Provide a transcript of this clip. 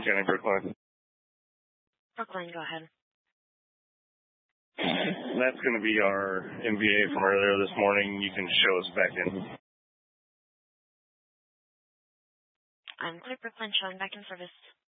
Jenny Brookline. Brookline, go ahead. That's going to be our MVA from earlier this morning. You can show us back in. I'm clear, Brookline, showing back in service.